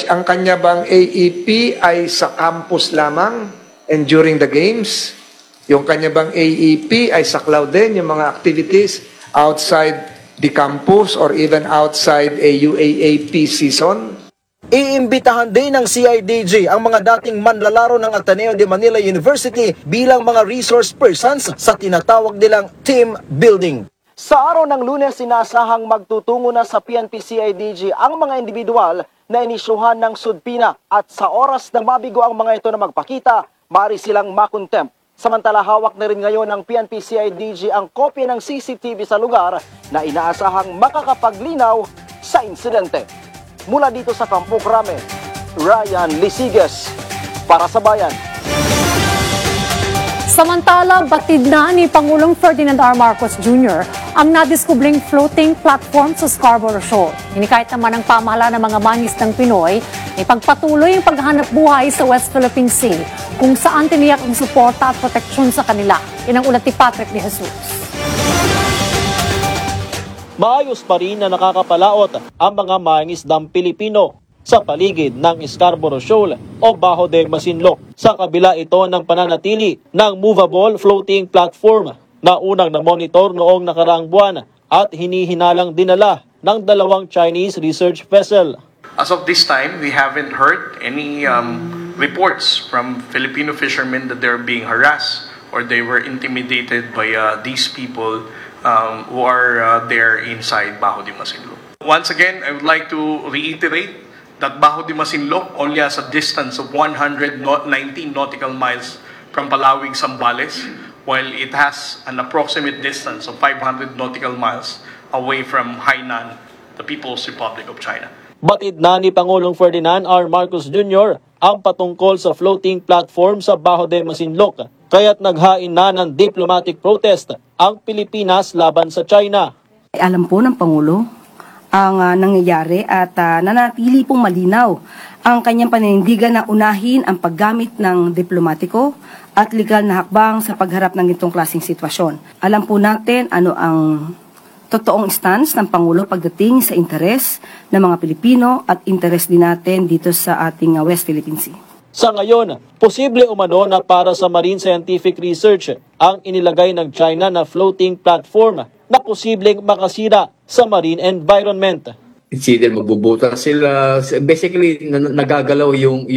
ang kanya bang AEP ay sa campus lamang and during the games? Yung kanya bang AEP ay sa cloud din, yung mga activities outside the campus or even outside a UAAP season? Iimbitahan din ng CIDG ang mga dating manlalaro ng Ateneo de Manila University bilang mga resource persons sa tinatawag nilang team building. Sa araw ng Lunes, sinasahang magtutungo na sa PNP-CIDG ang mga individual na inisyuhan ng sudpina at sa oras na mabigo ang mga ito na magpakita, maaari silang makontempt. Samantala, hawak na rin ngayon ng PNP-CIDG ang kopya ng CCTV sa lugar na inaasahang makakapaglinaw sa insidente. Mula dito sa Campo Crame, Ryan Lisiges para sa Bayan. Samantala, batid na ni Pangulong Ferdinand R. Marcos Jr. ang nadiskubling floating platform sa Scarborough Shoal. Hinikayat naman ng pamahalaan ng mga manis ng Pinoy ipagpatuloy ang paghahanap buhay sa West Philippine Sea kung saan tiniyak ang suporta at proteksyon sa kanila. Yan ang ulat ni Patrick de Jesus. Maayos pa rin na nakakapalaot ang mga mangingisdang Pilipino sa paligid ng Scarborough Shoal o Bajo de Masinloc. Sa kabila ito ng pananatili ng movable floating platform na unang na-monitor noong nakaraang buwan at hinihinalang dinala ng dalawang Chinese research vessel. As of this time, we haven't heard any reports from Filipino fishermen that they're being harassed or they were intimidated by these people who are there inside Bajo de Masinloc. Once again, I would like to reiterate that Bajo de Masinloc only has a distance of 119 nautical miles from Palawig, Zambales, while it has an approximate distance of 500 nautical miles away from Hainan, the People's Republic of China. Batid na ni Pangulong Ferdinand R. Marcos Jr. ang patungkol sa floating platform sa Bajo de Masinloc, kaya't naghain na ng diplomatic protest ang Pilipinas laban sa China. Alam po ng Pangulo ang nangyayari at nanatili pong malinaw ang kanyang paninindigan na unahin ang paggamit ng diplomatiko at legal na hakbang sa pagharap ng itong klaseng sitwasyon. Alam po natin ano ang totoong stance ng Pangulo pagdating sa interes ng mga Pilipino at interes din natin dito sa ating West Philippine Sea. Sa ngayon, posible umano na para sa marine scientific research ang inilagay ng China na floating platform na posibleng makasira sa marine environment. It's either magbubuta sila, basically nagagalaw yung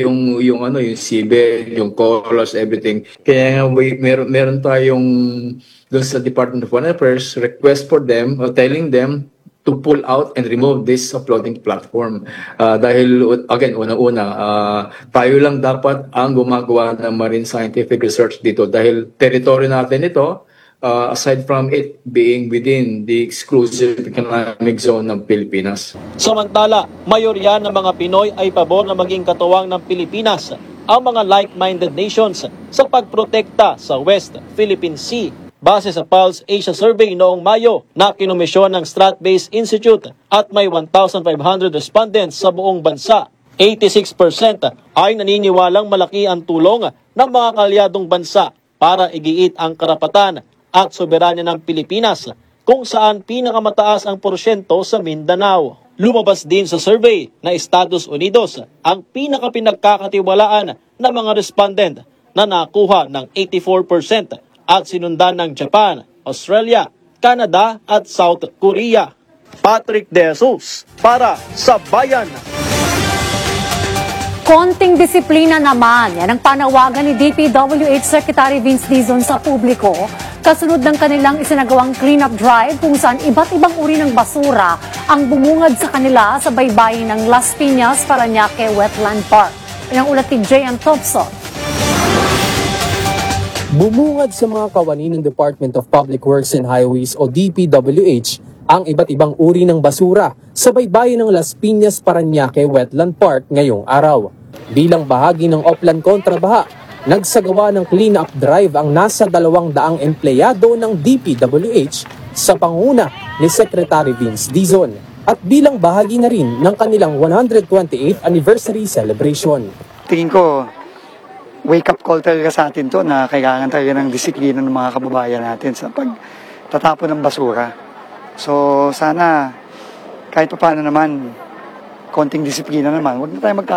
seabed, yung corals, everything. Kaya meron tayong doon sa Department of Foreign Affairs request for them, telling them to pull out and remove this floating platform. Dahil, again, unang-una, tayo lang dapat ang gumagawa ng marine scientific research dito dahil territory natin ito, aside from it being within the exclusive economic zone ng Pilipinas. Samantala, mayorya ng mga Pinoy ay pabor na maging katuwang ng Pilipinas ang mga like-minded nations sa pagprotekta sa West Philippine Sea. Base sa Pulse Asia Survey noong Mayo na kinomisyon ng Strat-Based Institute at may 1,500 respondents sa buong bansa, 86% ay naniniwalang malaki ang tulong ng mga kaalyadong bansa para igiit ang karapatan at soberanya ng Pilipinas, kung saan pinakamataas ang porsyento sa Mindanao. Lumabas din sa survey na Estados Unidos ang pinakapinagkakatiwalaan ng mga respondent na nakuha ng 84% at sinundan ng Japan, Australia, Canada at South Korea. Patrick De Jesus para sa Bayan. Konting disiplina naman, yan ang panawagan ni DPWH Secretary Vince Dizon sa publiko kasunod ng kanilang isinagawang clean-up drive kung saan iba't ibang uri ng basura ang bumungad sa kanila sa baybayin ng Las Piñas, Parañaque Wetland Park. Yan ang ulat ni J.M. Thompson. Bumungad sa mga kawani ng Department of Public Works and Highways o DPWH ang iba't ibang uri ng basura sa baybayin ng Las Piñas, Parañaque Wetland Park ngayong araw. Bilang bahagi ng Oplan Kontrabaha, nagsagawa ng clean-up drive ang nasa 200 empleyado ng DPWH sa panguna ni Secretary Vince Dizon at bilang bahagi na rin ng kanilang 128th anniversary celebration. Tingin ko, wake-up call talaga sa atin to na kailangan talaga ng disiplina ng mga kababayan natin sa pagtatapon ng basura. So sana kahit pa paano naman, konting disiplina naman, huwag na tayo